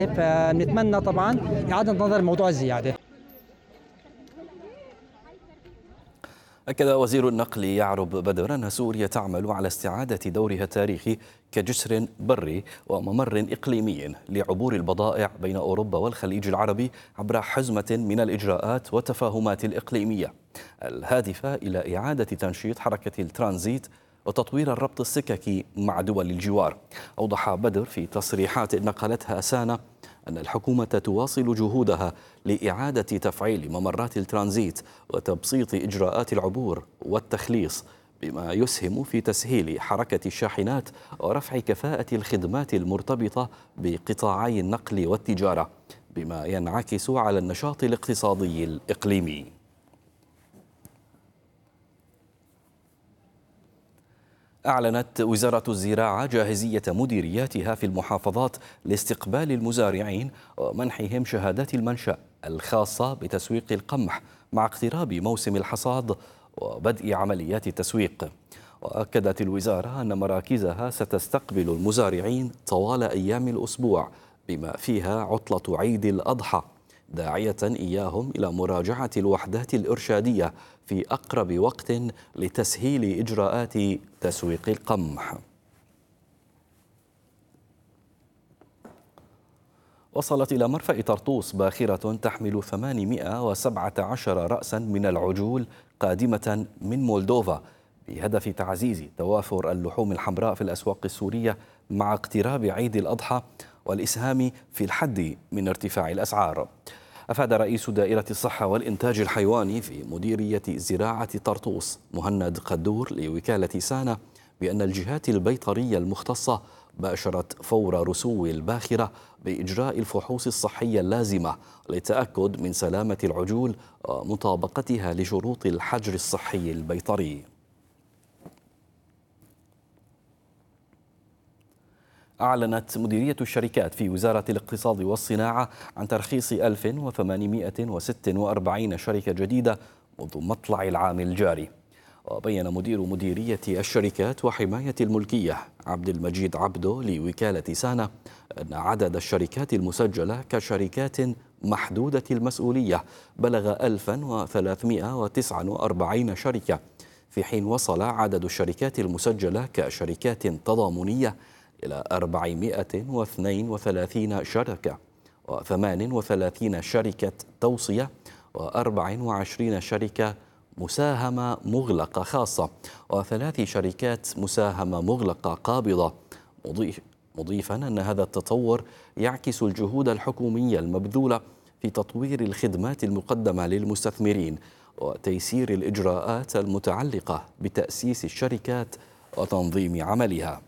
فنتمنى طبعا إعادة نظر موضوع الزيادة. أكد وزير النقل يعرب بدر أن سوريا تعمل على استعادة دورها التاريخي كجسر بري وممر إقليمي لعبور البضائع بين أوروبا والخليج العربي عبر حزمة من الإجراءات والتفاهمات الإقليمية الهادفة إلى إعادة تنشيط حركة الترانزيت وتطوير الربط السككي مع دول الجوار. أوضح بدر في تصريحات نقلتها سانا أن الحكومة تواصل جهودها لإعادة تفعيل ممرات الترانزيت وتبسيط إجراءات العبور والتخليص بما يسهم في تسهيل حركة الشاحنات ورفع كفاءة الخدمات المرتبطة بقطاعي النقل والتجارة بما ينعكس على النشاط الاقتصادي الإقليمي. أعلنت وزارة الزراعة جاهزية مديرياتها في المحافظات لاستقبال المزارعين ومنحهم شهادات المنشأ الخاصة بتسويق القمح مع اقتراب موسم الحصاد وبدء عمليات التسويق. وأكدت الوزارة أن مراكزها ستستقبل المزارعين طوال أيام الأسبوع بما فيها عطلة عيد الأضحى، داعية إياهم إلى مراجعة الوحدات الإرشادية في أقرب وقت لتسهيل إجراءات تسويق القمح. وصلت إلى مرفأ طرطوس باخرة تحمل 817 رأسا من العجول قادمة من مولدوفا بهدف تعزيز توافر اللحوم الحمراء في الأسواق السورية مع اقتراب عيد الأضحى والإسهام في الحد من ارتفاع الأسعار. أفاد رئيس دائرة الصحة والإنتاج الحيواني في مديرية زراعة طرطوس مهند قدور لوكالة سانا بأن الجهات البيطرية المختصة باشرت فور رسو الباخرة بإجراء الفحوص الصحية اللازمة للتأكد من سلامة العجول ومطابقتها لشروط الحجر الصحي البيطري. أعلنت مديرية الشركات في وزارة الاقتصاد والصناعة عن ترخيص 1846 شركة جديدة منذ مطلع العام الجاري. وبين مديرية الشركات وحماية الملكية عبد المجيد عبدو لوكالة سانا أن عدد الشركات المسجلة كشركات محدودة المسؤولية بلغ 1349 شركة، في حين وصل عدد الشركات المسجلة كشركات تضامنية إلى 432 شركة و38 شركة توصية و24 شركة مساهمة مغلقة خاصة و3 شركات مساهمة مغلقة قابضة، مضيفا أن هذا التطور يعكس الجهود الحكومية المبذولة في تطوير الخدمات المقدمة للمستثمرين وتيسير الإجراءات المتعلقة بتأسيس الشركات وتنظيم عملها.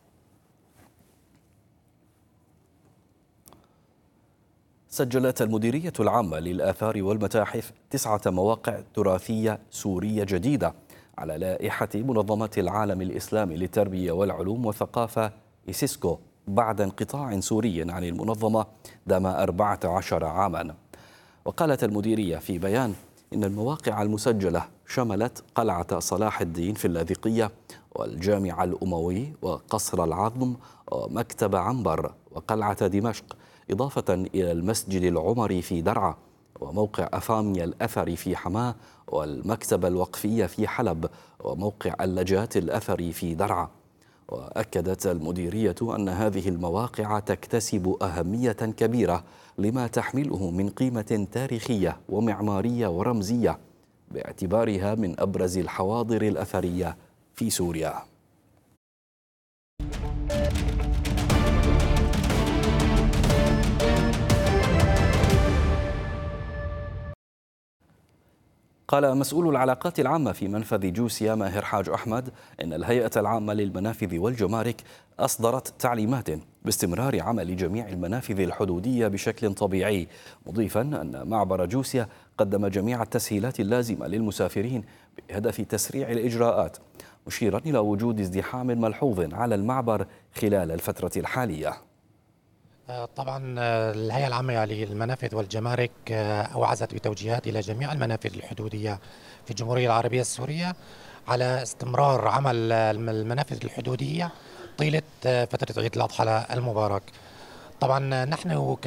سجلت المديرية العامة للآثار والمتاحف 9 مواقع تراثية سورية جديدة على لائحة منظمة العالم الإسلامي للتربية والعلوم والثقافة إيسيسكو بعد انقطاع سوري عن المنظمة دام 14 عاما. وقالت المديرية في بيان إن المواقع المسجلة شملت قلعة صلاح الدين في اللاذقية والجامع الأموي وقصر العظم ومكتب عنبر وقلعة دمشق، إضافة إلى المسجد العمري في درعا وموقع أفاميا الأثري في حماة والمكتبة الوقفية في حلب وموقع اللجات الأثري في درعا. وأكدت المديرية أن هذه المواقع تكتسب أهمية كبيرة لما تحمله من قيمة تاريخية ومعمارية ورمزية باعتبارها من أبرز الحواضر الأثرية في سوريا. قال مسؤول العلاقات العامة في منفذ جوسيا ماهر حاج أحمد إن الهيئة العامة للمنافذ والجمارك أصدرت تعليمات باستمرار عمل جميع المنافذ الحدودية بشكل طبيعي، مضيفا أن معبر جوسيا قدم جميع التسهيلات اللازمة للمسافرين بهدف تسريع الإجراءات، مشيرا إلى وجود ازدحام ملحوظ على المعبر خلال الفترة الحالية. طبعا الهيئة العامة للمنافذ والجمارك أوعزت بتوجيهات إلى جميع المنافذ الحدودية في الجمهورية العربية السورية على استمرار عمل المنافذ الحدودية طيلة فترة عيد الأضحى المبارك. طبعا نحن